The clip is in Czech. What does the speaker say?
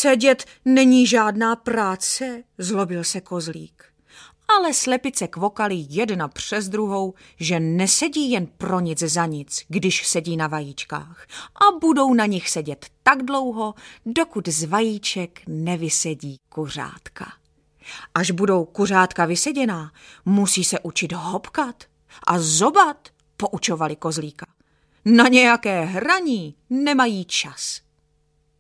Sedět není žádná práce, zlobil se kozlík. Ale slepice kvokaly jedna přes druhou, že nesedí jen pro nic za nic, když sedí na vajíčkách, a budou na nich sedět tak dlouho, dokud z vajíček nevysedí kuřátka. Až budou kuřátka vyseděná, musí se učit hopkat a zobat, poučovali kozlíka. Na nějaké hraní nemají čas.